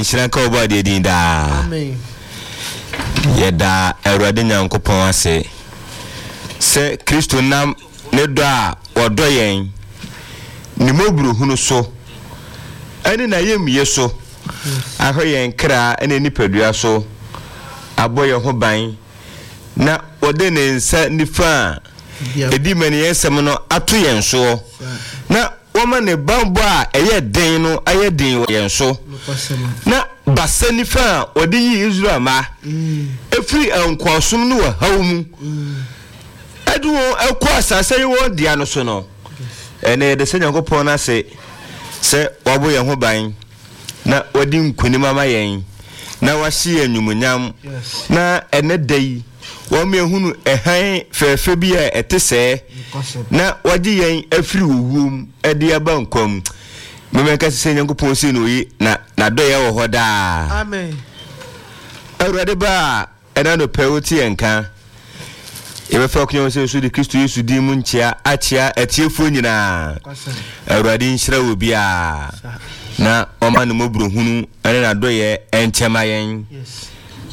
nhyira ka obo de din da. Amen. Yeda Awurade Nyankopɔn ase. Se Kristo nam ne do a odo yen. Ni moburu hunu so. Ani na yemye so. Ahwe yen kra ene nipadua so. Aboye ho ban. Na ode ne nsa nifa edi mani yensem no ato yen so. Na woman ne bambo a eye den no aye den yen so. Na basa nifa ode yi Israel ma. Efiri ankwasom no wa hawmu. Edu ekwa asase yi wo dia no so no. Ene de Nyankopɔn na se wabo yen ho ban. Na odi nkunima ma yen. Na wahye anyumunyam. Na ene dai wo me hunu ehan fefe bi a etese na wagi yen afiri wuwum ede aba nkom memeka se Nyankopɔn se no yi na doye wo hoda. Amen. Awurade ba ena no pewoti enka ebe fa kunyo se su di Kristo Yesu di mu nchia achia etiefo nyina Awurade nhyira wo bia na oma no mobro hunu ene na doye enchema yen. Yes.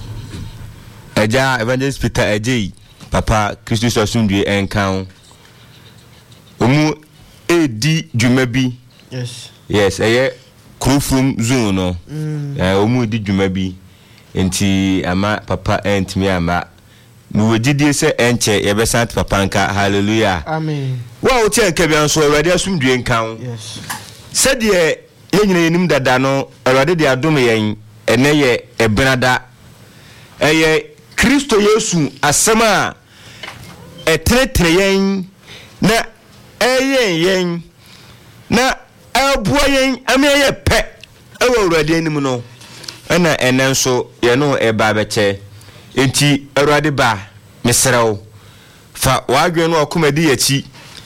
Eja Evangelist Peter Ejei Papa Christus Asundue enkan omu edi dwumabi. Yes eye Krofrum zone no omu edi dwumabi enti ama Papa entimi ama mu wogidie se enche ye besant Papa nka. Hallelujah. Amen. Wa o tie nka bia so Awurade Asundue enkan. Yes. Said ye nyina yenim dada no Awurade de adom yen ene ye ebenada eye Kristo Yesu asema etretre yen na yen na abua yen ameye pe ewo Awurade anim no na enenso ye no eba beche enti Awurade ba mesrew fa wadwe no okomadi yachi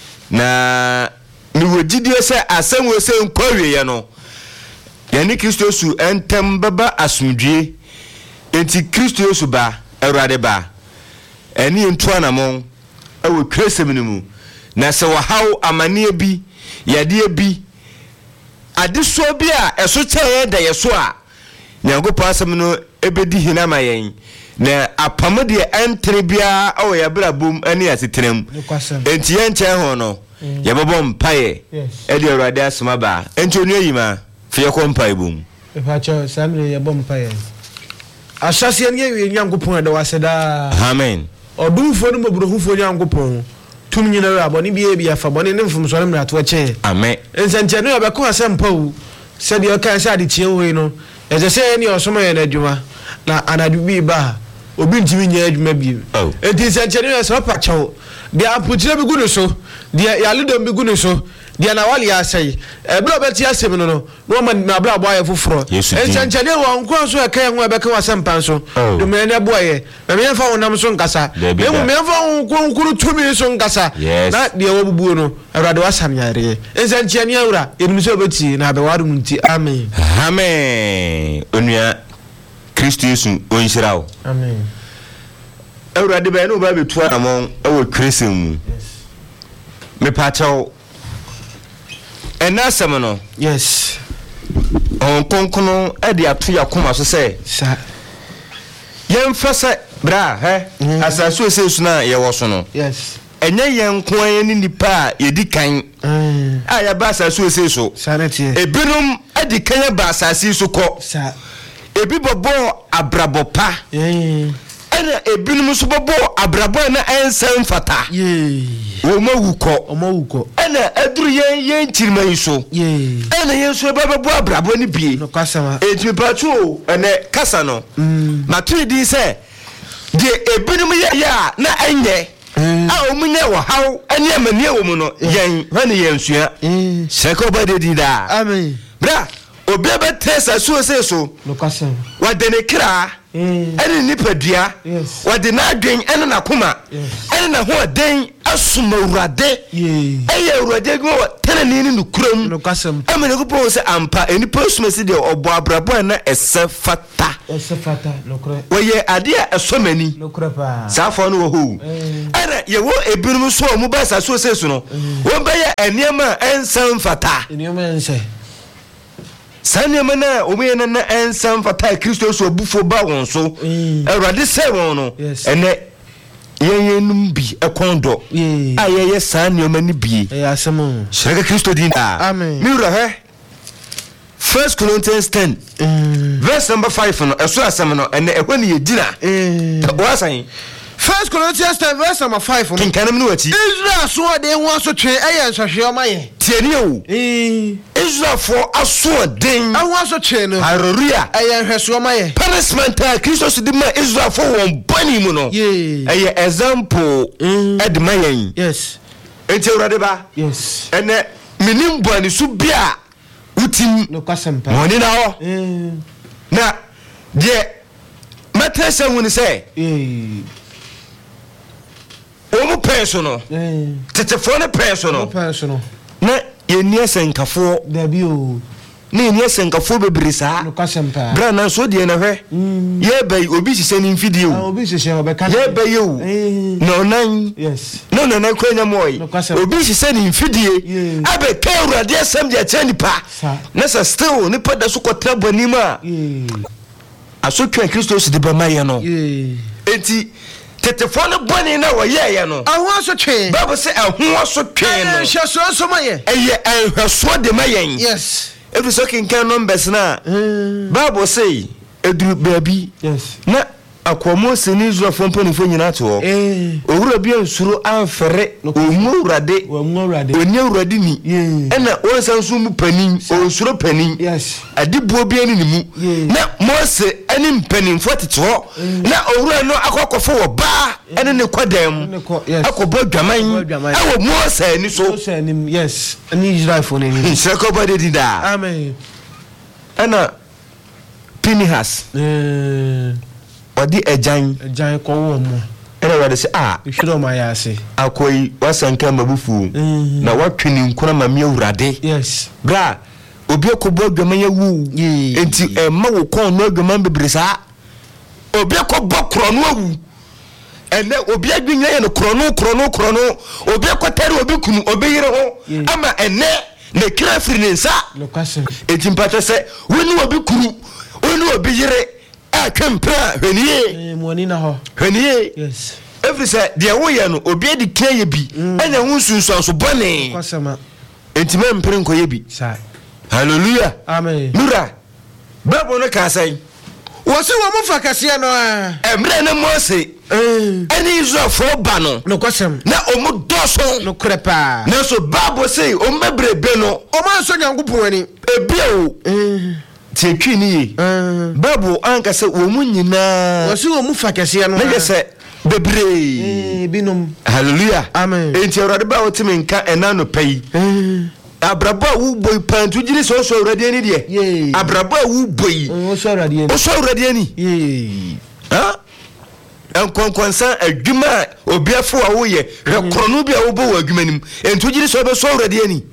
na ni wogidie se asemwo se nkwawie ye no yani Kristo Yesu entem baba asumdue enti Kristo Yesu ba Awurade ba eni ntua na mon ewo kresem ni mu na se wahaw amane bi yade bi adeso bi a eso kyeye da yeso a Nyankopɔn asem no ebedi hina ma yen na apamode entre bia awo ya brabom ani asetenam enti yen kye ho no ye bobo mpaye edi Awurade asema ba enti onu ayima fe ko mpaye bom efacho samre ye bom mpaye asase ne ye Nyankopɔn da waseda. Amen. Odumfo no mobrohufo Nyankopɔn tum nyina we abone bi afa bone ne mfom so ne mrato ache. Amen. Ensente no obeko asempa wu se de okan se ade tie we no eze se ne osoma ye na adwuma na anadu bi ba obi ntimi nya adwuma bi. Enti ensente no se opacho de aputire bi gunu so de ya lidom bi gunu so de na wali asai ebro beti asem no no ma na bra boye foforo ensente ne won ko so ekan ho ebeka wasempa so do me ne boye me yemfa wonam so nkasa me yemfa won konkuru tumi so nkasa na de wobubu no Awurade wasam yare ensente ne awura enum so beti na be waru nti. Amen. Amen. Onua Kristo Yesu onhyirawo. Amen. Awurade be no ba betu amon ewo kresem mu. Me pachaw enasem no. Yes. On konkono e de ato yakoma so se sa yemfa se bra asaso se na ye wo so no. Yes. Enye yenko ani nipa yedi kan ya ba asaso se so sanete ebinum adi kan ba asase so ko sa ebi bobo abrabopa ana ebinum so bobo abrabo na ensem fata wo mawuko ana aduru yen chirman so ana yen so babo abrabo ni bie no kasama enti pacho ene kasa no matri di se de ebinum ya na enye a omunye wo haw ene amane wo mu no yen hane yen sua seko bade di da. Amen. Bra obi be tresa so no kasama wadene kra ene nipadua wade na adwen ene na koma ene na ho den asuma urade eye urade go tenani ni nukuram no kasam amene ko po se ampa eni posumesi de obo abrabo na esefata no kra woye ade a esomani no kra pa safo no wo hu ene ye wo ebinum so mu ba sa so no wo be ye eniema ensam fata eniema ense Sanya na omiyena na ensam fata Kristo so bufo ba won so Awurade se won no ene yenum bi ekondo ayeye sanya mani bi asemo shaka Kristo din da amen miura he 1 Corinthians 10 verse number 5 no eso asem no ene ehwani yegina wasan 1 Corinthians 10 verse number 5 kin kanam no wachi Israel so de ho so twe nhwehwe o maye tieni o Israel for aso den ho so twe no hallelujah nhwehwe o maye punishment Christ so di ma Israel for won bani mu no example edmayen yes enti urade ba yes ene minim bani su bia utim no kwasempa woni na ho na de matrese woni say omu personal tetefo ne personal na yeni asenkafo da bi o na yeni asenkafo bebiri saa no kwasempa bra na so de na hwe ye bai obi hise ni mfidie o obi hise obeka ye bai o no nan yes no na kwanya moy obi hise ni mfidie abe ka urade asem de achani pa na sa still ni pada so kotra bani ma asotwa Kristo so de ba maye no enti tetefone boni na woyeye no ahwo so twe Bible say ahwo so twe no hyeso so maye ehweso de mayen yes every so can numbers na Bible say eduru baby yes na akomo seni Israel fo mpanifo nyina to owura bia nsuro amfere omurade onye urade ni ena onsan so mu panin onsuro panin yes adibuo bia ni mu na Mose ani mpanin fo teto na owura no akokofo wo ba ene ne kwadam akobo dwaman awo Mose ni so yes ani Israel fo ni seko bade dida amen ana Pinehas odi ejan ko wo mo ene wade se ihiro ma ya se akoi wasanka mabufu na watwini nkuna mamia urade yes bra obi akobo adwaman yawu enti ma wo kon no adwaman bebresa obi akobo krono awu ene obi adwinya ye no krono obi akotare obi kunu obi yire ho ama ene na kira firi ne nsa enti mpata se woni obi kuru woni obi yire akempra hweniye moni na ho hweniye yes every say de wo ye no obi edi keye bi enya hu sunsun so bone kwasema enti me mpere nkoye bi sai hallelujah amen nura babo no ka sai wo si wo mu fakase no emre ne Mose eni Israel for ba no kwasem na omu doso no krepa na so babo say o mebrebe no o ma so nyankopon ani ebio tietwi ni babo anka se wo mu nyina wo si wo mu fakase no na se bebre binum hallelujah amen enti Awurade ba otimi nka enano pai abrabo wu boy pantu jiri so Awurade ani de abrabo wu boy so Awurade ani ha enkonkonsan adwuma obiafo a wo ye rekrono bia wo bo wo adwuma nim enti jiri so be so Awurade ani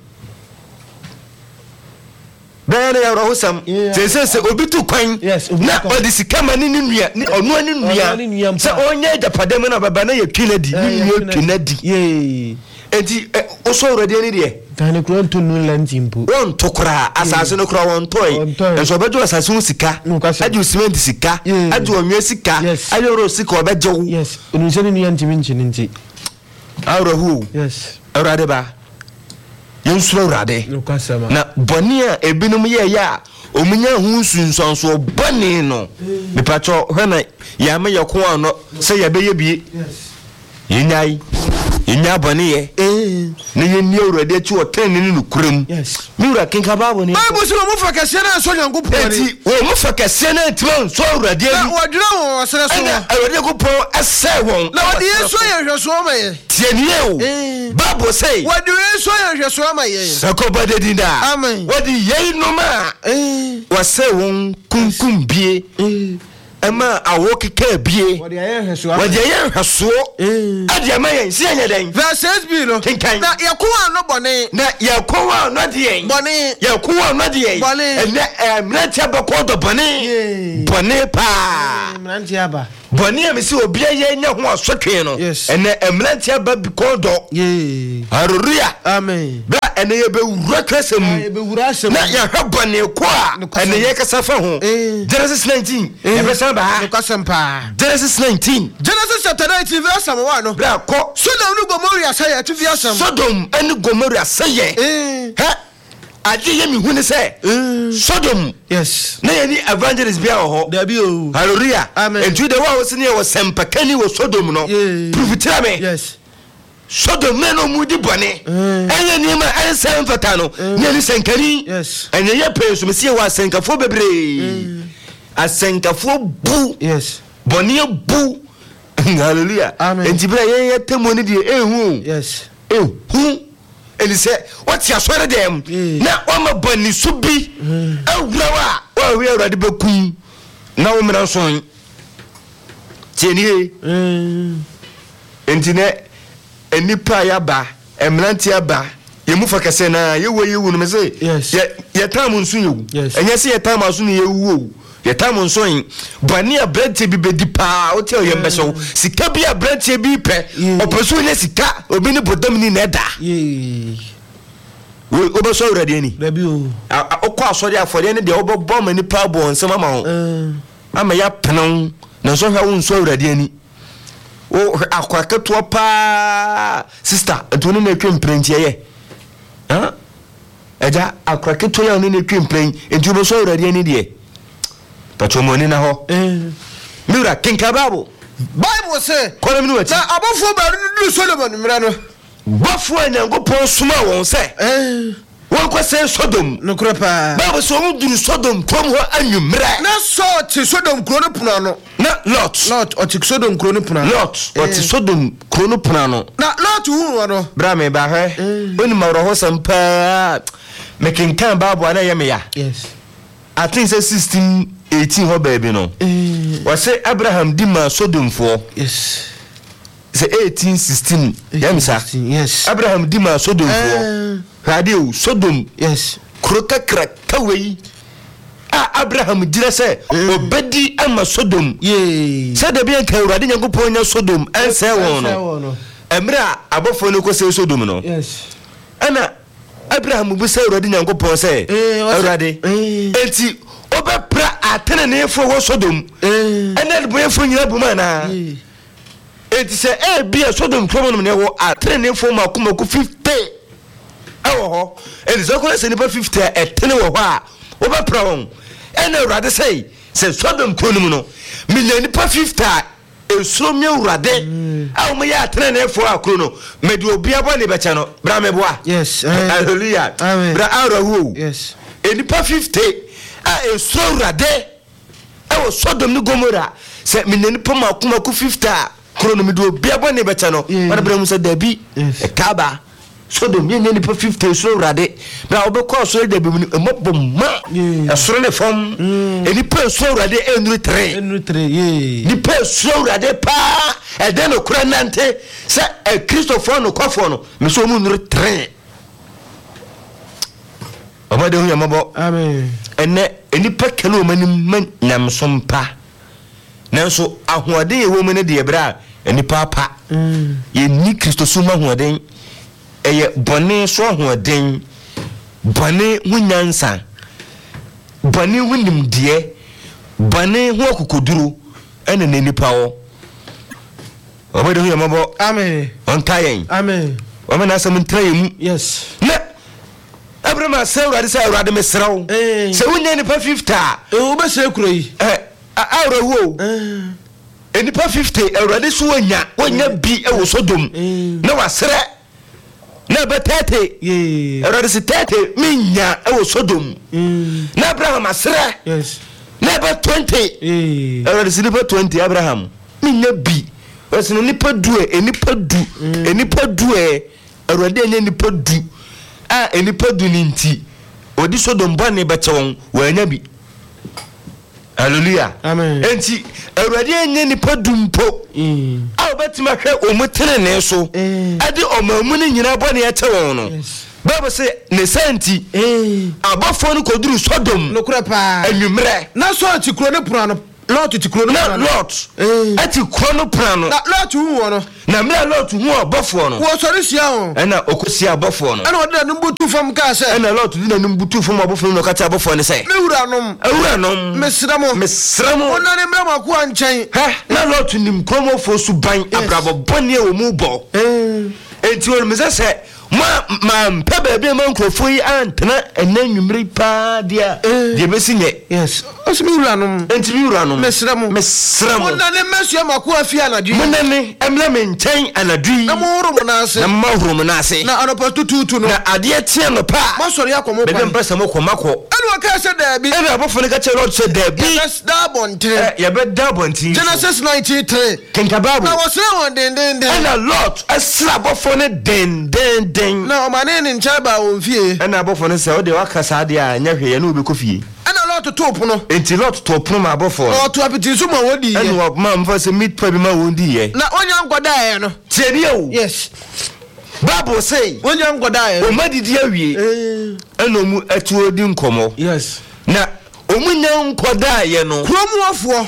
bene ya rohosam se obitu kwan na odisika mani ni nua ni onu ani nua se onye japadem na baba na yetwinadi ni nua twinadi enti oso Awurade ani de tane kro ntunu lantimpo won tokra asase no kra won toy enso obejo asase un sika aju cement sika aju onwe sika ayo ro sika obejo yes onuse ni nua ntimi nchinti awrahu yes Awurade ba yensuro Awurade na boni a ebinum ye ya omunya hu sunsanso boni no mepacho hwana ya me yeko ano se ya beye bie yenyai yenya boni ye ne yenni Awurade achi oten ni nukurem yes miura kinka babo ni babo so mo fakase na so nyankopon enti wo mo fakase na timo so Awurade na wadura wo sere so Awurade ko po ase won na wadi yeso ye hweso ma ye tienie o babo say wadi yeso ye hweso ma ye sakoba de dinda amen wadi ye no ma wase won kunkum bie ema awokeka bie wadi ye hweso ade ama yen se yen den verse 6b no na yakowa no bone na yakowa no de yen bone yakowa no de yen ene mrantia bako do bone pa mrantia ba bone am se obi ye nya ho asotwe no ene mrantia ba biko do ye hallelujah amen ba ene ye be wura kwasem na ya hwabane ko a ene ye kasa fa ho Genesis 19 e be san ba Genesis 19 Genesis chapter 19 verse 1 no bra ko Sodom and Gomorrah say to be Sodom and Gomorrah say aje ye mi hu ne say Sodom yes na ye ni evangelist bia ho there be o hallelujah and to the one was near was sempakani was Sodom no prove it me yes Sodom no mudi bone enye ni ma ensen fata no ne ni senkani yes enye ye pe so me se wa senkafo bebre asenkafo bu yes bone bu hallelujah and tibra ye temoni de ehu yes ehu ele say what ya sore dem na o ma bani so bi awura wa we awurade bekun na wo mira so tieni entine enipa ya ba emranti ya ba yemu fakase na yewu no me say ye tam nso yewu enye se ye tam aso no yewu ye tam nso yin bani abrante bi bedi pa o tell ye mbeso sika bi abrante bi pe opeso ne sika obi ni bodam ni na da we obeso awurade ni da bi o okọ asori afori ne de obobọ mani pa bo nsema ma ho ama ya penon na so hwa wo nso awurade ni o akwakato pa sister etunu na twemprentie ye eja akwakato ya oni na twempren eju bo so awurade ni de pachomo ni na ho mira kinka bible say kono mi wati na abofo ba nu Solomon mira no bofo anyankopon suma won se won ko se Sodom no kropa bible so mu duru Sodom kom ho anwumra na so ti Sodom kro no puna no na Lot o ti Sodom kro no puna Lot o ti Sodom kro no puna no na Lot hu no bra me ba hwe oni mawro ho sampa making kan bible na yeme ya yes I think say 16:18 ho baby no was say Abraham di ma Sodom for yes say 18:16 yamsa yes Abraham di ma Sodom for radio Sodom yes kroka kawei Abraham dira say obedi ama Sodom say da bien kan urade nyankopon nya Sodom ense won no emra abofo no ko say Sodom no yes ana Abraham bu say urade nyankopon say urade enti obepra atene ne fo wo Sodom ene bo efo nyina bu mana enti say bia Sodom problem ne wo atene ne fo makomako 50 ho enti so ko say ne 50 etene wo ho a obepra won ene urade say Sodom kronum no million pa 50 esuro mi urade a mo ya atene ne fo akro no medi obi abo ne becha no bra me boa yes hallelujah bra arahu yes eni pa 50 a esuro urade e Sodom ni Gomorrah se million pa makomako 50 krono medi obi abo ne becha no wana bra mu se dabi e kaba Sodom yen ni pa 50 so urade na obekọ so dabi mu emoboma esoro ne fam eni pa so urade enru 3 ni pa so urade pa e de no kura nante se Christopher no kofo no me so mu nru 3 amade hu yamabo amen eni pa kanu manim nam sompa nanso ahoɔden ewo mu ne de bra eni pa ye ni Kristo so ma ahoɔden eye bone so ahoɔden bone hunyansa bone hunimdie bone hu akokoduro ene ne nipa wo obede hu yamabo amen on kayen amen o me na asem ntrayemu yes na Abraham say urade mesrawo se wunya nipa 50 o be se kuro yi awrawo enipa 50 urade so wonya bi e wo Sodom na wasre na be 30 urade se 30 minya e wo Sodom na Abraham asre yes na be 20 urade se nipa 20 Abraham minya bi wasino nipa du enipa du urade enya nipa du enipa du ni nti odi Sodom bone beche won wanya bi hallelujah amen enti awurade enya nipa dumpo obetima hwe omutere ne so ade omamu ni nyina bone ya chewo no Bible say ne santi abafo no koduru Sodom no kura pa anwumre na so ati kuro ne pura no Lot ti kuro no na Lot ati kuro no prano na Lot hu wo no na me Lot hu abofo no wo sori sia ho na okosia abofo no na odi na numbutu fam ka se na Lot di na numbutu fam abofo no ka ta abofo no se me wuranom mesramo ona ne mra mako anchen na Lot nim kromofo su ban abrabo bone e wo mu bo enti won me se ma mpebe bi ma nkrofo yi antena enanwumri pa dia de besinye yes osimi wuranom enti mi wuranom mesramo ona ne mesu mako afia anadwi monane emle me nchen anadwi na mo horo na ase na anopato tutu no na ade tie no pa ma sori akomo pa be mpesa mo komako enu aka se da bi enu abofo ne ka che Lord se da bi yes da bontre ye be da bonti Genesis 93 kenka babu na wo se won den na Lord asra abofo ne den na o mane ne ncha ba won fie na abofo ne se o de wakasa de a nya hwe ye na obi kofie na Lot top no enti Lot top no ma abofo Lot apiti so ma wodi ye enu ma mfa se meat pa bi ma wondi ye na onya ngoda ye no tieni o yes Bible say onya ngoda ye o madidi awie enu mu atuo di nkomo yes na omunya nkoda ye no kromuafo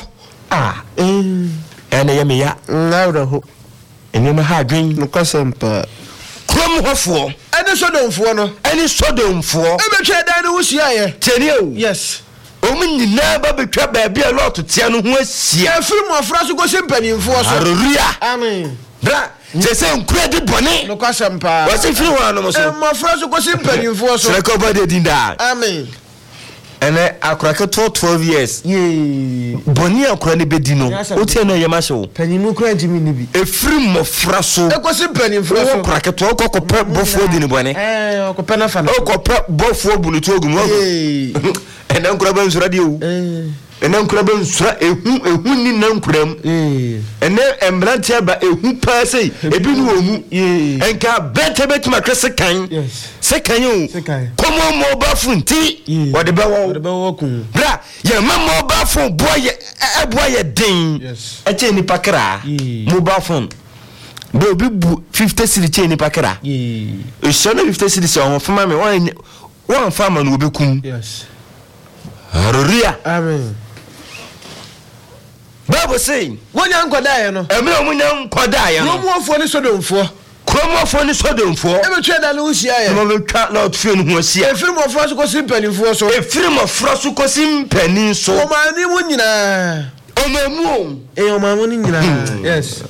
ene ye me ya na wraho ene me ha adwen no kwasempa kromuafo ene sodomfo ebetwe dan no wusia ye tieni o yes omunyina ba betwa ba bia Lot tia no ho asia efiri afra so gosi mpanimfo so hallelujah amen bra jese nkura di bone no kwasempa wasi firi wa no so afra so gosi mpanimfo so sere ko ba de dinda amen ene akurake 12 years boni akura ne bedi no otie no yema hye wo panimu kura ntimi ni bi efiri mofra so ekosi mpanimfo so akurake to kokopɛ bofo di ne bone okopɛ na fa na okopɛ bofo bulutu ogum wo ene nkura ba nsura de o ene nkura ba nsura ehu ni na nkuram ene emrantia ba ehu pa sei ebi no omu enka bete betima kwese kan sekan o komo mo ba funti wode be wo bra ye mama ba fun boye eboye den eche ni pakra mobile phone be obi bu 50 cedi che ni pakra e shona 50 cedi se on fama me won fama no obekum yes hallelujah amen Bible say wonya nkoda ye no emre omunya nkoda ye no kromuafo ni sodomfo ebetwe dan no wusia ye mo betwa Lord fie no ho asia efiri afra so gosi mpanimfo so efiri afra so kosi mpanin so o mani mu nyina omamu omamu ni nyina yes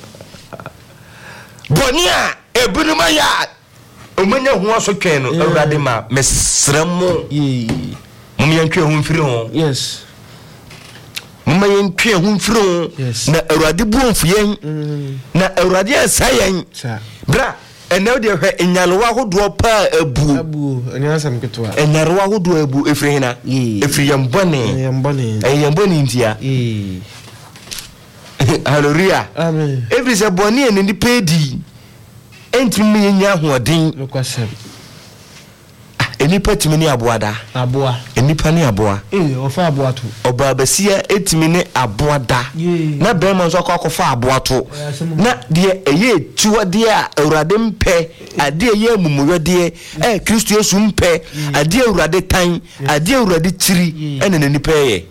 bonia ebunuma ya omanya ho so twen no awurade ma mesramo mum yantwe ho mfiri ho yes mum yantwe ho mfiri ho na awurade buonfu yen na awurade asayen bra ene de hwe enyalwa hodo pa abu enyasam ketwa enyarwa hodo abu efiri hina efiri yambone ntia hallelujah amen every say boni en ni pedi entimi yenya hoden lokwasem enipa timi ni aboada enipa ni aboa ofa aboa to oba basia etimi ni aboada na bema nso akofa aboa to na de eye tuwade a awurade mpe ade eye amumuyode Kristo Yesu mpe ade awurade tan ade awurade tiri ene nipa ye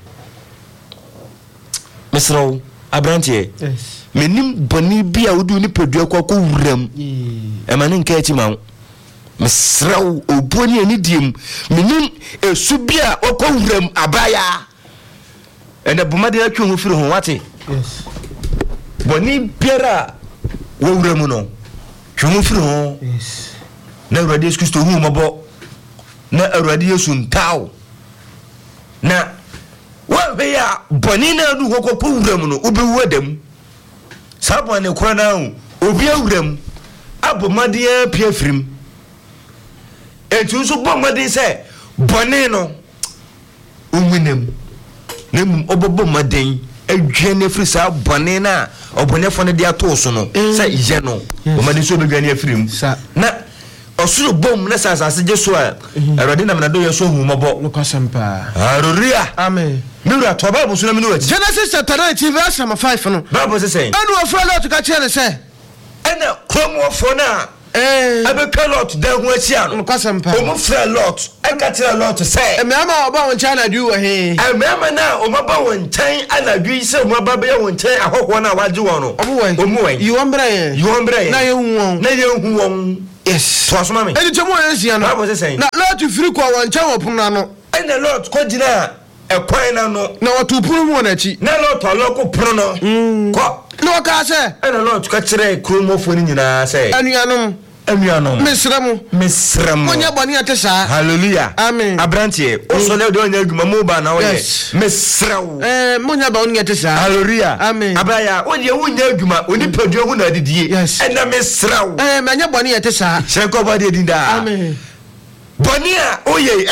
mesro abrantie menim boni bia wudu ni pedua kwako wuram emane nka etima mesraw oboni ani diem menim esu bia okọ wuram abaya ene bomade atwe ho firi ho wate boni biara wo wuram no twe ho firi ho na awurade Yesu Kristo hu mabo na awurade Yesu ntaw na wa be ya boni na du hokọ wuram no obi wadam sabo ne kora na obi awuram abomade apia firim etu so bomade se boni no uminem nem obobomade adwane afiri sa boni na obonefo ne de atoso no se ye no bomade so bedwane afirim na osuro bom na sasase je so a erode na menado ye so hu mabo lokasempa hallelujah amen Mira to Bible so na me no Genesis chapter 19 verse 5 no Bible say anu ofra Lot ka chere se ene kromofo na abeka lot dan ho asia no kwasampa omo fra lot ekatira lot say emema oba won chana du wo he emema na omo ba won chan anadwi say omo ba be won chan ahoho na waje won no omo wen you ombre ye na ye hu won yes to asoma me eni tomo ensia no na lot firi kwa won chan opuna no ene lot ko gina ekwan na no na otupuru mu na chi na lot oloko pro no ko no ka se ene lot ka kire kromofo ni nyina say anuanom mesramo onya boni atesa hallelujah amen abrantie oso le do nya adwuma mo ba na wo ye mesrawo monya ba oni atesa hallelujah amen abaya wo ye wonya adwuma oni padua hu na adidie ena mesrawo manya boni atesa shenko ba de dinda amen boni a oye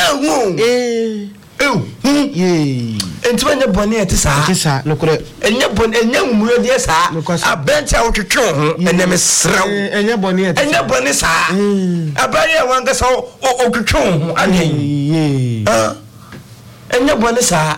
entuma nya boni atesa nokore enya mumuyo de sa abencha wo twetwe ho ena mesrawo enya boni sa abaya wanga sa o twetwe ho anen enya boni sa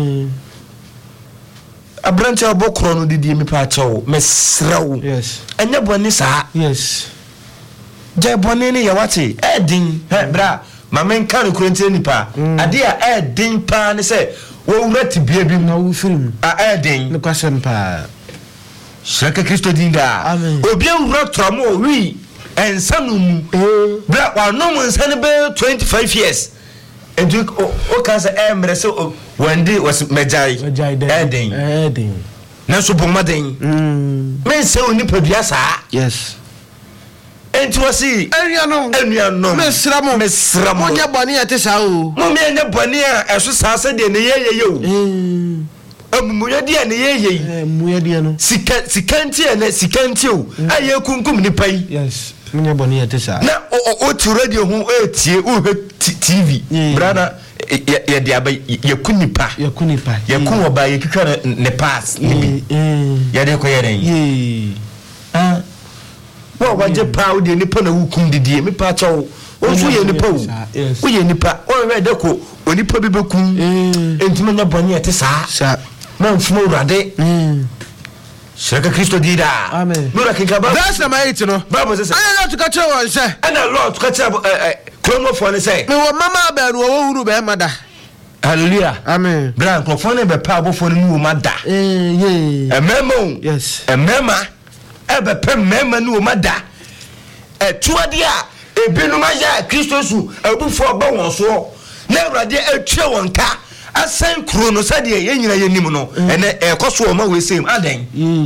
abrante abokro no didi mi pa chawo mesrawo enya boni sa je boni ne yawate edin bra mamen kan kurenti nipa ade a edin pa ne se wo wurati bia bi na wo film edin ne kwasempa shaka Kristo dinda obi wurato mo wi ensanum bra wanom nsane be 25 years and you o ka say emre so one day was mejai edin na so bomaden men se oni padua saa yes enti wasi anuanom mesramo onya boni atesa o mo me nya boni a eso saa se de ne yeye o amumuye de ne yeye muye de no sikanti o aye kunkum ni pai yes onya boni atesa na o tu radio hu etie o TV brana ye de aba ye kunipa ye kun oba ye twitwa ne pass ni ye de ko ye den wo waje pa de nipa na wukum didie me pa chawo o so ye nipa wo ye nipa o we de ko onipa bi bekum entuma nya boni ete sa na mfumo urade shaka Kristo dida amen nura kinka ba that's number 8 no bible says ana lot ka chawo se ana lot ka chawo kromofo ne say me wo mama ba no wo huru be mada hallelujah amen bra krofo ne be pa abofo ne wo mada ememo yes emema ebe pe mema ni wo mada etuade a ebinum aya Kristo su abufo ba won so na urade atwa won ka asan kro no sade ye nyina yenim no ene ekoso o ma we sem aden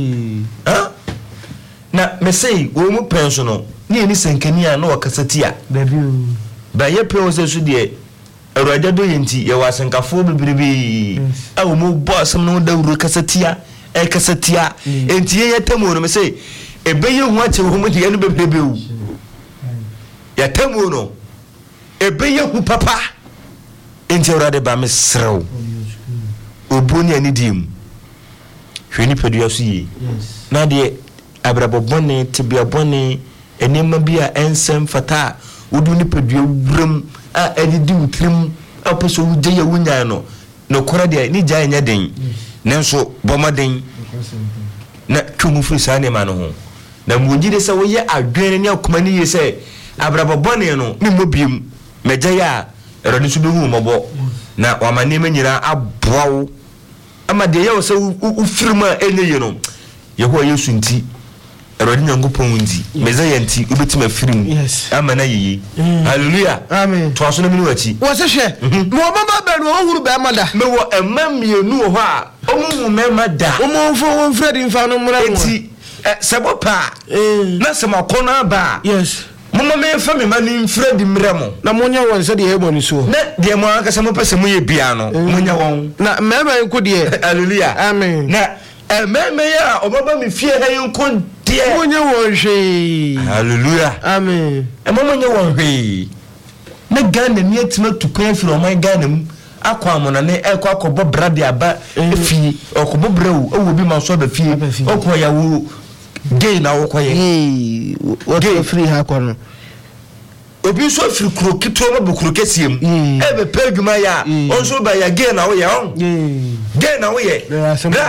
na me sei wo mu penso no ni eni senkani a na wakasati a ba ye pe o se su de urade do yenti ye wasenkafo bibiribi a wo mu boss no da wuru kasatia kasatia enti ye tamo no me sei ebeye hu ache hu mu de no bebebe wu ya tamo no ebeye hu papa enti urade ba me srew oboni ani dim hweni pedua so yi na de abrabobone tibia bone enema bia ensem fata wodu ni pedua wuram a edidi wutrim aposo wuje ya wunya no kora de ni gya nya den nenso bomaden na twumu firi saa ne ma no ho na munjide se wo ye adwene ne akoma ni ye se abrabobone no ni mobiem megya ya erode so be hu mobo na wamane manyira aboawo ama de ye wo se ufirima enye no yeho yesu nti erode nyankopon nti meza ye nti ubetima firim ama na yiyi hallelujah amen to aso na mini wachi wo se hwe mo mama ba no huru be mada me wo emamienu ho a omu mema da omofo won fredi mfa no mura nti sebo pa na sema kona ba yes mama me fa me mani fredi mremo na monya won se de heboni so na de mo aka sema pese mo ye bia no monya won na mema nko de hallelujah amen na mema ya obaba me fie ha nko de monya won hwe hallelujah amen mama nya won hwe na Ghana ni atima tukwan firi o man Ghana mu akwa amona ne ekwa akobo brade aba efie okobo brewu owo bi ma so ba fie okwa ya wo gay na wo koye what free ha kono obi so firi kuro kito ma bukuro kesiem ebe peguma ya onso ba ya gay na wo ye on gay na wo ye da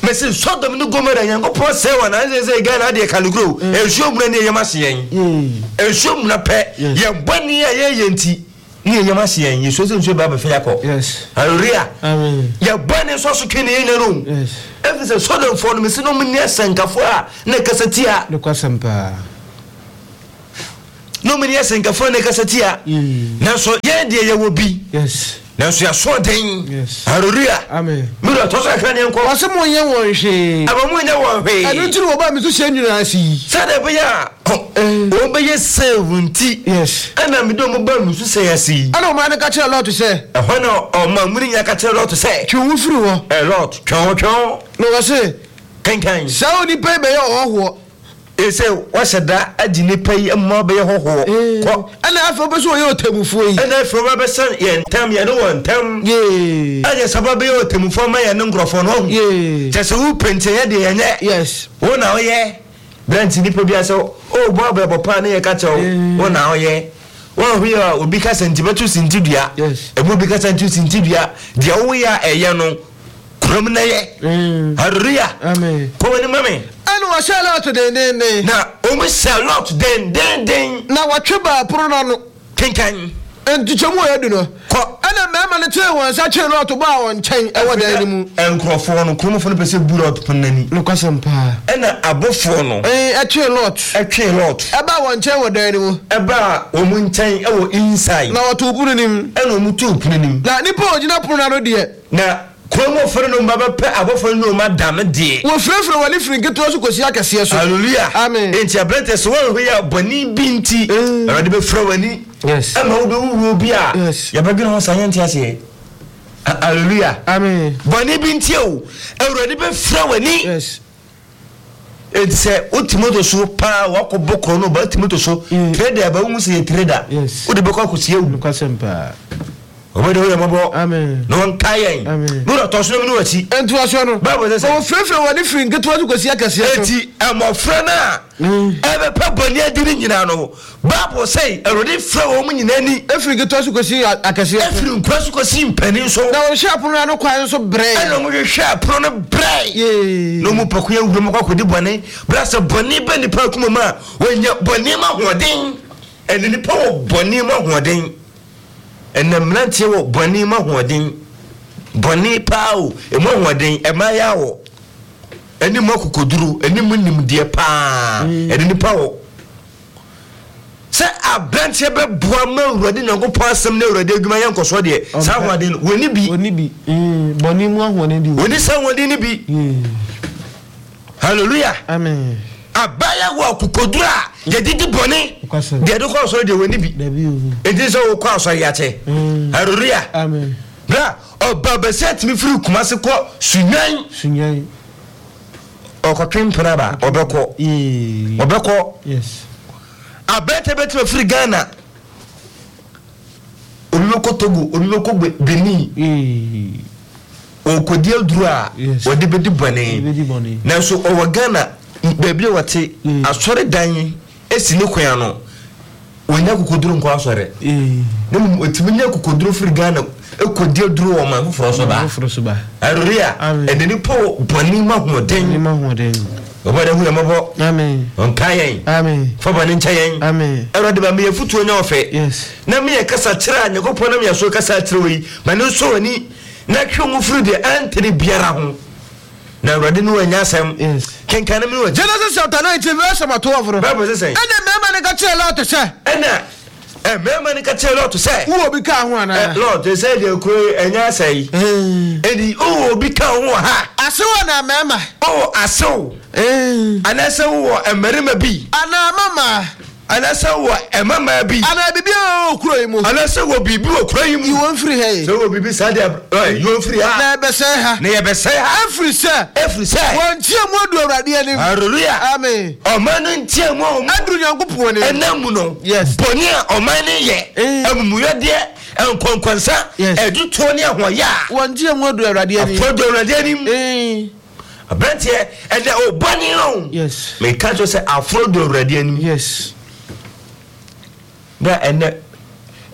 Messi Sodom no Gomorrah Yankopon say one say Ghana de Kalugro e show mu na yamase yen e show mu na pe ye boni ye yenti ni yamase yen ye so se ba fe yakọ yes hallelujah amen ye boni so so kene yen no yes every say Sodom for no Messi no mu ne sankafo a na kasatia no kwasampa no mu ne sankafo na kasatia na so ye de ye wo bi yes na so ya so den yes hallelujah amen mi do to so kan yen ko wasemo yen won hwe abamu yen won hwe anu tiri wo ba mi so hye nyuna asi sada be ya o be ye 70 yes ana mi do mo ba mi so say asi ana o ma ne ka chere lot say e hono o ma muri nya ka chere lot say twu firi wo a lot twon no wase kan sao ni pe be ye oho ese wasada adini pay amma be hoho ko ana afa be so ye otemufo yi ana afro ba san ye ntam ye no wontam ye aje sababe ye otemufo ma ye no ngrofo no ye tese wu pente ye de ye yes wona o ye brand ni po bia so o bo ba pa na ye ka che wona o ye won hu ya obi ka sentimeter sentidua yes ebu bi ka sentimeter sentidua de wo ya eye no krom na ye hallelujah amen ko woni mame anu wa sha lot den na o me sha lot den na wa tweba pro na no kenkan enti chemu ya du no ko ana mema ne tire won sa chere lot ba won chen e wodan ni mu enkrofo no kromofo no pese bu lot pannani no kwasampa ena abofo no a chere lot e ba won chen wodan ni mu e ba o mu chen e wo inside na wato buru nim ena o mu tu punanim na nipa ogina pro na no de na kromofo no mbaba pe abofo no ma dam de wo frefre wali fringeto so kosi akase so hallelujah amen enti abrete so wo ya boni binti rade be fra wani yes ama wo be wo bi a ya be gina ho sanyenti ase hallelujah amen boni binti o rade be fra wani yes enti se ultimoto so pa wakoboko no ba ultimoto so trader ba mu se trader yes wo de be kwa kosie wu kwasampa obede ho yamabo amen no nkayen no do toso no wachi entu aso no bible say o frefre wali fringeto so kosi akase so enti amofra na ebe pa boni adiri nyina no bible say erodi fra wo mu nyina ni fringeto so kosi akase efri nkwa so kosi mpani so na o sha pro na no kwan so bre eno mo hwe pro no bre ye no mu pakuya wuro mo kwakodi boni brasa boni be ni pa kuma ma wonya boni ma hoden eni ni pa wo boni ma hoden enamlantie wo boni ma hoden boni pao e mo hoden e ma ya wo eni mo kokoduru eni mo nimde pa eni ni pao se abrantie be boa ma urade nyankopon asem na urade adwuma yankoso de sa hoden woni bi boni mu hoden bi woni sa hoden ni bi hallelujah amen abaya wo kokodura de didi boni de do ko so de woni bi enti so wo kwa so ya che hallelujah amen bra obaba set mi firi kumase ko sunyan okotwen praba obeko yes abete beti me firi Ghana oloko Togo oloko Benin okodia dura wodi bedi bone na so o Ghana bebia wate asore dan esi ne kwan no wonya kokoduru nko asore na mu otiminya kokoduru firi Ghana ekodia duru o man foforo so ba hallelujah edeni po boni ma hoden obada hu yamabo amen onkayen amen fobani nchayen amen erode ba me futu onya ofe yes na me kasa kira nyakopon na me so kasa kira wi mane so wani na twemu firi de antene biara ho na erode no anya asem yes kenkane me Genesis chapter 19 verse 12 Bible say ene mema ne ka chere lot se ena mema ne ka chere lot se wo bi ka ho ana Lord they say de ko anya asai edi o bi ka ho ha asewa na mema asew anase wo emerima bi ana mama anase wo emama bi ana bibi okuro yimu anase wo bibi okuro yimu you won free hey so wo bibi sadia you won free ha na be say ha na ye be say ha every say won tie mu adu awrade ani hallelujah amen o man ntie mu aduru nyankopon ni enamu no yes boni a o man ne ye amumuye de enkonkwansa eduto ne ahoya won tie mu adu awrade ani afodo awrade ani abrantie ede o boni no yes me ka jo say afodo awrade ani yes na ene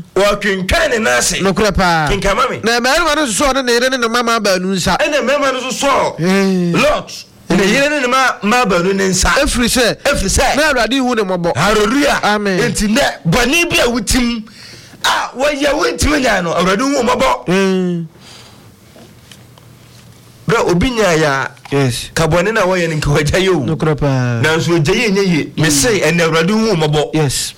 wɔtwentwɛn ne nase nokora pa kinkama me na mɛrima no so ne yere ne ne mama baanu nsa ɛna mɛrima no so lot ne yere ne ma baanu ne nsa efiri sɛ na Awurade hu ne mɔbɔ hallelujah amen enti ne bɔne bi a wutim a wɔyɛ wontim nya no Awurade hu mɔbɔ bra obi nya ya yes kabɔne na wɔyɛ ne nka wagya yo nokora pa na so gya ye nya ye me sei ɛna Awurade hu mɔbɔ yes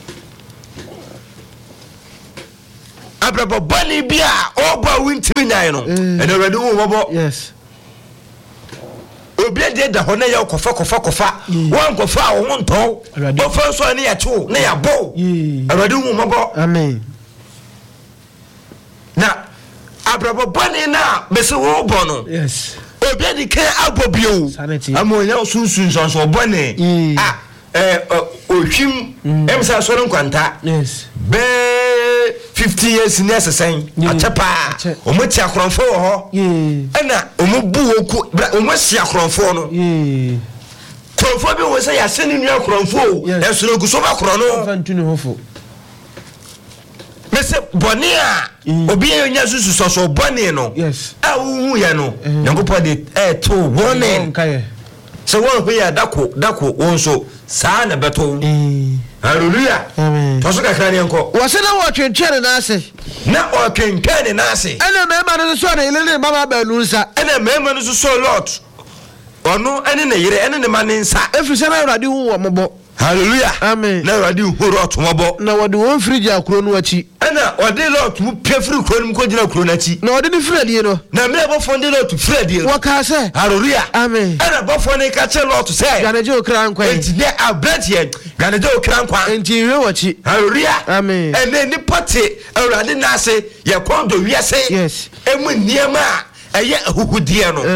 abrabɔ bɔne bi a ɔbɔ wontim nya no ɛna Awurade hu mɔbɔ yes obi de da hɔ na yɛ kofa wan kofa a wo ntɔ ɔfa so ne yɛ to ne yɛ bɔ Awurade hu mɔbɔ amen na abrabɔ bɔne na bese wo bɔ no yes obi de kan abɔ bio amonya sunsun sonso bɔne ohwim emsa so nkwanta yes be 50 years ni asesen achepa omuti akronfo wo ho ɛna omubu woku omusi akronfo no kronfo bi wo se ya se ni nua akronfo ɛso guso ba kron no fantu ne hofo mese bɔne a obi enya susu soso bɔne no yes a wu ye no nyankopɔ de to bɔne so won ko ya dako won so saa na beto hallelujah amen to so kakra ne enko wo se na wo twentwe ne nase na o twentwe ne nase ene mema no so na ile ne mama baanu nsa ene mema no so lot ono ene ne yire ene ne ma ne nsa efiri se na Awurade hu wo mobɔ hallelujah amen na Awurade hu lot mobɔ na wode won friji akuro no achi ena ode lot mu pefiri kuro no ko gina kuro na achi na ode ne fradi no na me bo fonde lot fradi wo ka se hallelujah amen ena bo fonde ka che lot se ganeje okran kwan enti ne abretie ganeje okran kwan enti hwe wachi hallelujah amen ene ni pote Awurade na ase ye kondo wiase yes emu niema a eye ahudie no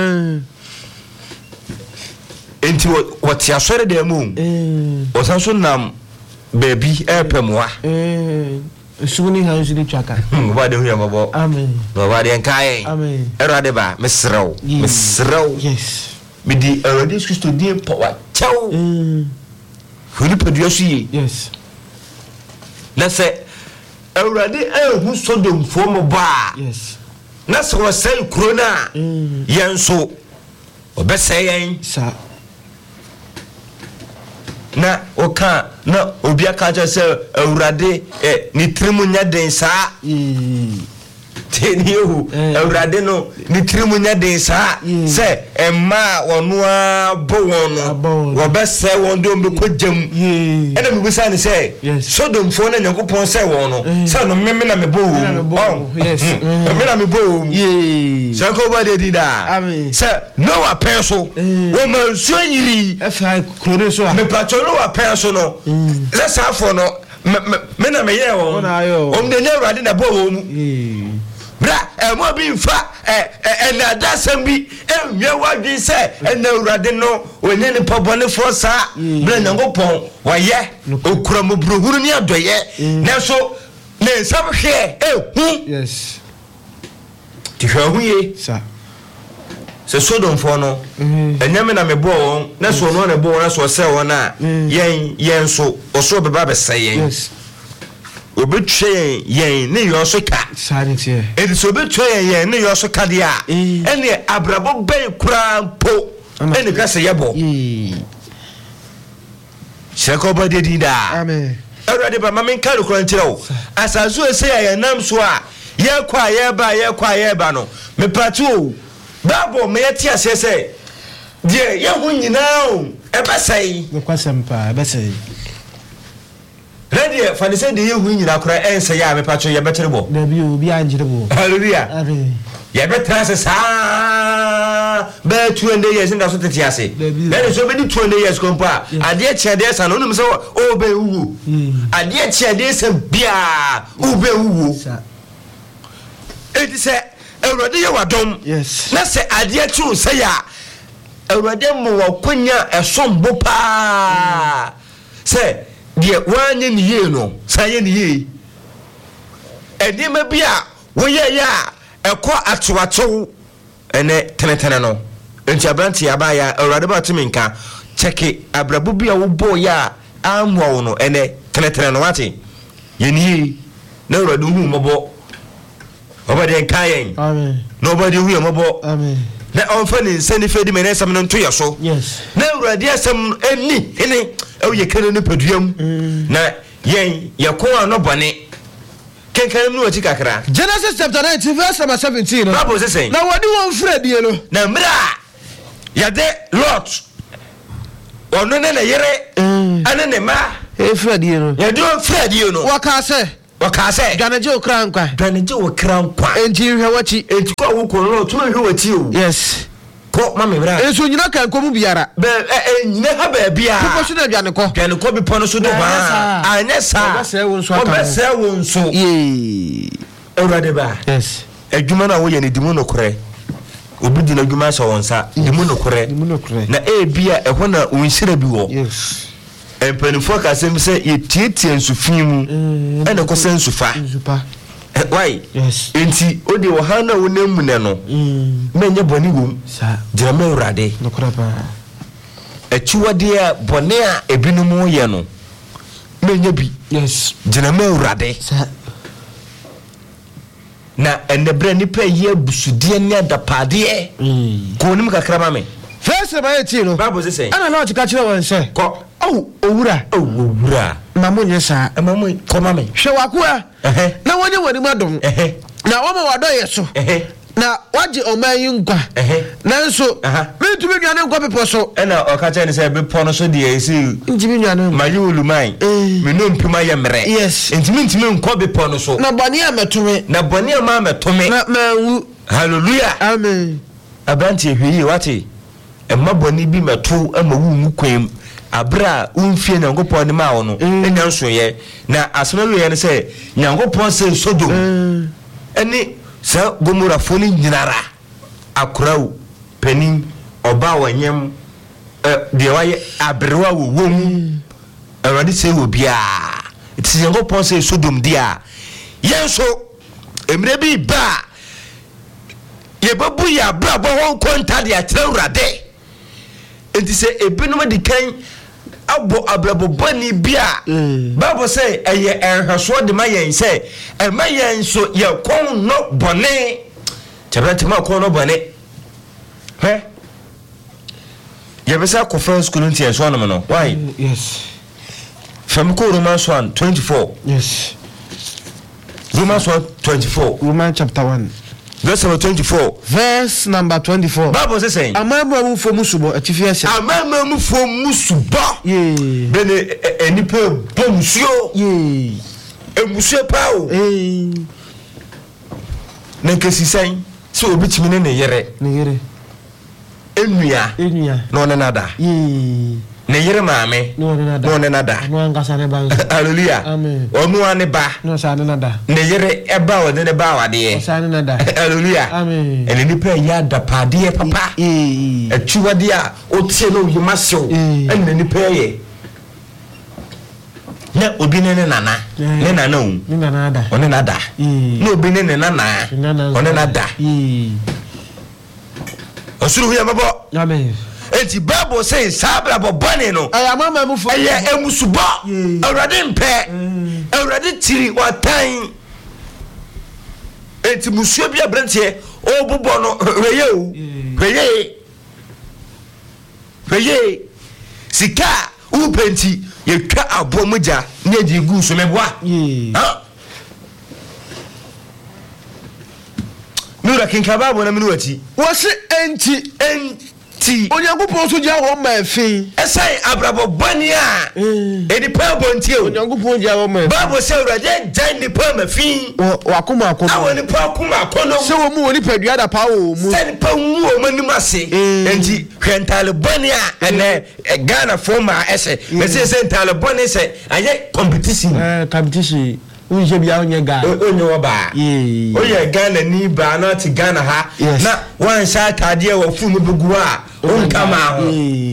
enti what ya sore de mu osan so nam baby epemwa suni hansu di chaka ba de hu ya mabo amen ba de nkai amen Awurade ba mesrew yes midi Awurade Kristo di power chaw huni padua so yi yes na se Awurade ehu Sodom fo mo ba yes na se wo sai kuro na yenso obesai yen sa na oka na obi aka je se Awurade ni trimu nya den saa tenihu Awurade no ni trimu nya den saa se emma wonu abo wonu wo bese won do mbe kojam ena me bisa ni se Sodom fo na Nyankopon se wonu se no meme na me bo yes me na me bo se ko ba de dida se no apenso wo ma so yiri efa krone so me pacho no apenso no se sa fo no me na me ye won de nya Awurade na bo wo mu bra mo bi mfa na da sambi enwe wadwi se na Awurade no onye ne pobone fo sa bra Nyankopon waye okura mo brohuru ni adoye na so na nsam hwe hu yes ti hwe hu ye sa se Sodom fo no enyame na me bo won na so no na bo won na so se won na yen so oso beba be se yen yes obetwe yen ne yo so ka sanity edi so obetwe yen ne yo so ka dia ene abrabo ben kura po ene ka se yebo sheko ba de dinda amen Awurade ba mamen ka do kura ntira o asazu ese ya nam so a ye kwa ye ba no me patu o babo me yati asese die ye hu nyina o e ba sai me kwasempa e ba sai ready for the say the you nyina kura ense ya me pacho ye betere bo na bi obi anjire bo hallelujah amen ye betere se sa be 200 years nda so tete ase be so be 200 years kompa ade chede sa no num se o be wuwo ade chede se bia o be wuwo edi se Awurade ye wadom yes na se ade tu se ya Awurade mo wakonya esombo pa se die wanye ni ye no saye ni ye edima bia wo ye ya ekọ atowato ene tenetene no enti abranti aba ya Awurade ba timi nka cheke abrabu bia wo bo ya amwo no ene tenetene no wate ye ni na urade hu mobo obade kan yen amen nobody hu mobo amen na onfa ni nsani fedi me nesam no ntoye so yes na urade asem eni ene ye kene no paduam na yen yakon no bone kenkan mu wati kakra Genesis chapter 19 verse number 17 no Bible say na wodi won fredie no na mra yade Lot ono ne na yere ane ne ma fredie no yade on fredie no waka se dwaneje okra nkwa enti hwe wachi enti ko wo ko no tuma hwe wachi o yes ko mama bra enso nyina kan ko mu biara be nyina ha ba bia ko so na dwane ko bi pono so do ba anyesa obese won so ye ewrade ba yes adwuma na wo ye ne dimu no korɛ obi di na adwuma so wonsa dimu no korɛ na bia ɛho na wonhyira bi wo yes empanifo ka sem se yetietie nsufin mu ene ko se nsufa why yes enti odi wo ha na wonam mu ne no menye boni wom sa gira me urade no koraba achiwade a bone a ebinum ye no menye bi yes gira me urade sa na enebra nipa ye abusude ne adapade ko nim kakra ma me first by 18 no Bible say ana na chika chira won say ko owura mamu nyesa mamu ko ma me hwe wakoa na wonye wani madom na woma wado yeso na waje oman yi nkwa na nso mitumi nwane nkwa pepo so na okacha ni say be pono so de esi ntimi nwane mayulu man me no mpima ye mre yes ntimi nkwa be pono so na bone ametome na bone ma metome na manwu hallelujah amen abanti ehwi wati emma bone bi meto ama wu mu kwem abra unfie nyankopon ne ma wo no enya nsoye na asomelu ye ne say nyankopon say Sodom eni sa Gomora foni nyinara akorawo panin oba wanyem de waye abrewa wo wom awade say wo bia iti nyankopon say Sodom dia yenso emre bi ba ye babu ya bra bo won konta de akyere urade enti say ebinom de kan abo abrabo bani bia Bible say eye enhweso de ma yen say e ma yen so ye kon no bone chebete ma kon no bone he ye be say ko first Corinthians 1 no why yes from Romans 1:24 yes Romans 1:24 Romans chapter 1 verse number 24 verse number 24 Bible say saying amama mu fo musubo atifi ase amama mu fo musubo ye bene enipa bomsuo ye emusuo pawo na nkesi san se obi chimi ne yere enua no ne nada ye ne yere maame no ne nada no angasa ne ba hallelujah amen onu ane ba no sa ne nada ne yere eba wo ne ba wade sa ne nada hallelujah amen ene nipa ya da pade papa atwiwade a otie no yimasew ene nipa ye na obi ne nana ne nana o ne nada one nada na obi ne nana one nada osuru ya mabo amen enti Bible say sabra bobane no aya mama mu fo aya emusubo awrade mpe awrade tiri watan enti musuo bia brantie o bobo no hweye sika upenti yetwa abomuja ne di gu so meboa ha nura kinka Bible na minuati wo se enti onyankopon so gya wo ma afin esai abrabo bani a edi pa bontie o onyankopon gya wo ma Bible say urade gyan ni pa ma fin wakoma akono awoni pa akoma akono se wo mu woni padua da pa wo mu se pa mu o mani mase enti hwentale bani a ene Ghana forma ese me se ntale bani se aye competition unje bia onye ga onye wo ba oye Ghana ni ba na ti Ghana ha na wan sha tade wo fu mu bugu a onkama ho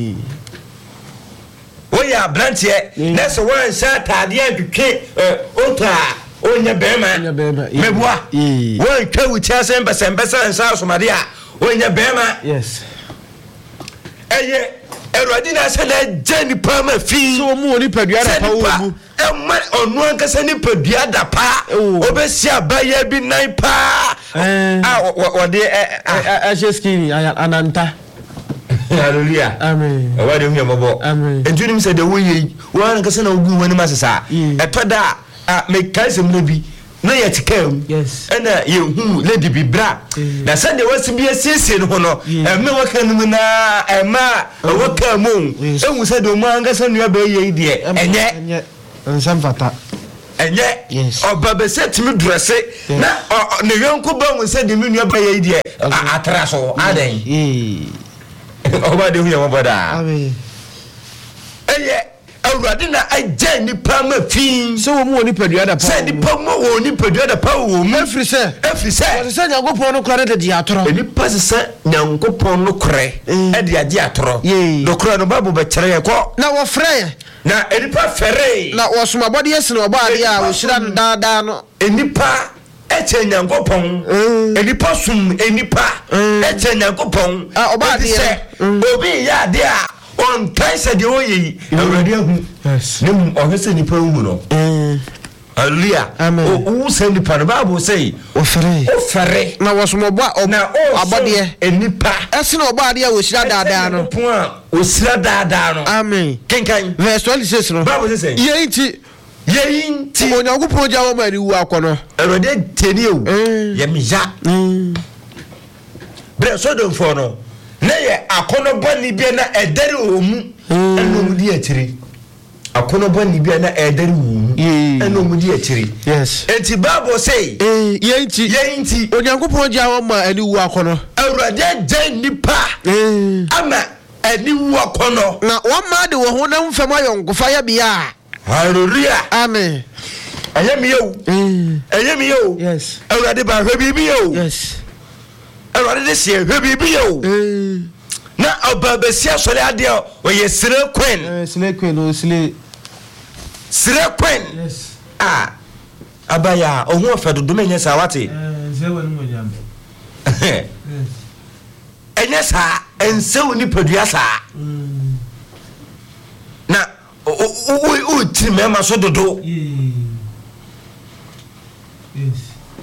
oye abrantie na se wan sha tade atwetwe ota onye bema mebua wan twa wutia sembesa nsa asomade a onye bema yes Eradi na se na jeni pa ma fi so mu oni padua da pa wo mu ma onu ankasa ni padua da pa obesi abaya bi nan pa wode ajeski ananta hallelujah amen wade hu yambo entunim se de wo yi wo ankasa na ogu wani masesa etoda me kaisem no bi na ye tikam ena ye hu lady bibra na sande wasibi asiesie no no me wakanum na ema wakamu ehu se do manga sanu aba ye die enye nsamfata enye oba be setimi dresse na ne yonko ba mu se de menu aba ye die atraso adan oba de hu ya mabada amen eye awurade na agya nipa ma fin so wo mu oni padua da pa se nipa mo wo oni padua da pa wo mu efri se se nyankopon no kore de atoro nipa se nyankopon no kore e de ade atoro do kore no babu be kire ko na wo frɛ na nipa fere na wo soma bode yesi na oba ade a wo hira no daada no nipa eche nyankopon nipa sum nipa eche nyankopon oba ade obi ya ade a on kaisa de oyi awurade hu nim ohese nipa hu no hallelujah o se nipa no bible say o fere na wosomobo abode nipa ese na oba ade a wo hira daada no o sira daada no amen kenkan verse 26 no bible say yeinti onyankopon ja wo mari wu akono awurade teni o ye meja bre so don for no na ye akono boni bia na edere omu enom di akiri akono boni bia na edere omu enom di akiri yes enti bible say yeinti onyankopon ja wo ma ani wu akono awurade je nipa ama ani wu akono na wo ma de wo honam fam ayonkofa ya bia hallelujah amen ayemi yo yes awurade ba hwe bibi yo yes awurade de sie hwe bibi yo na obabesia sole ade o ye sire queen sire queen yes abaya ohun ofe dodo menye sa wate nsewo ni monyam enye sa ensewo ni padua sa na o tiri mema so dodo yes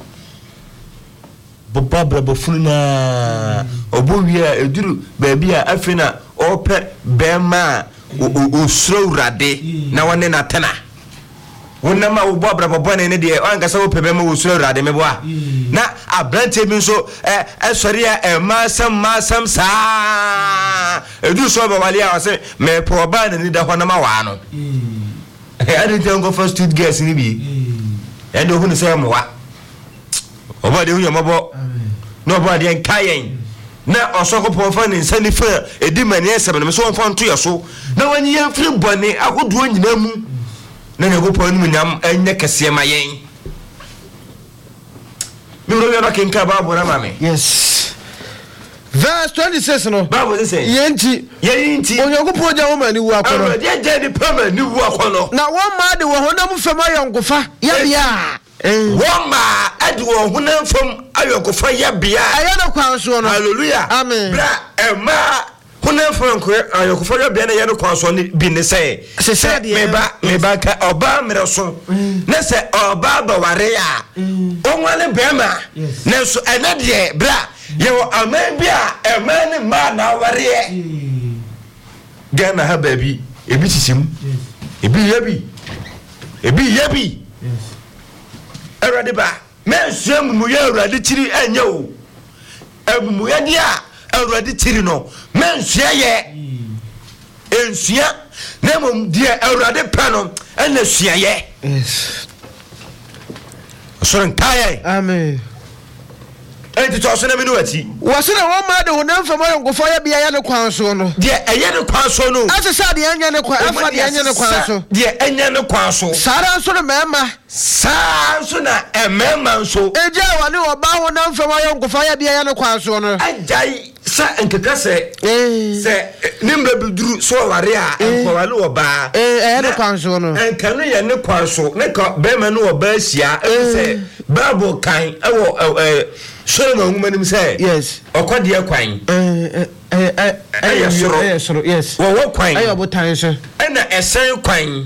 boba brabo fununa obowia eduru baabia afina ope bema o srowrade na wone na tena wonama wo boba brabo ne de ankasa wo pe bema wo srowrade meboa na abrante bi so esori a masam sa edu so ba wale a wase me proba na ni da hona ma wa no I didn't go for street girls ni bi and who say mo wa oba de hu yamabo no oba de nkayen na osokopon fa ni nsani fa edi mani esem no so won to yeso na wani yan firi bone akodo nyina mu na ne gopon mu nyam enye kese mayen mi ro yaba kenka babu na mame yes verse 26 no babu say yenti onyankopon ja wo mani wu akono de je ni pama ni wu akono na wo ma de wo honam fam ayonkofa ya bia woma ade wo honam fam ayonkofa ya bia aya no kwan so no hallelujah amen bra ema honam fam ko ayonkofa ya bia na ya no kwan so ni bi ne say meba ka oba mreso na se oba ba ware a onwale bema na so ene de bra ye wo amen bia amen ma na ware gana ha baby ebi sisim ebi yabi erade ba mensuam mu ya erade chiri enye o amu ya dia erade chiri no mensua ye ensua na mum dia erade pa no ena sua ye yes so ntaye amen enti to so na me no ati wase na wo ma de honam fam ayonkofa ya bia ya ne kwan so no de eye ne kwan so no asesa de anya ne kwan afa de anya ne kwan so de anya ne kwan so sara so no mema saa so na emema so eja wa ne oba honam fam ayonkofa ya bia ya ne kwan so no ajai sa enkeka se nimba biduru so ware a enkwale oba ne kwan so no enkanu ye ne kwan so ne ka be ma ne oba ahia se bible kan ewo Solomon woman say yes okode kwan ɛyɛ soro yes wɔwɔ kwan ɛyɛ ɔbotan so ɛna ɛsɛn kwan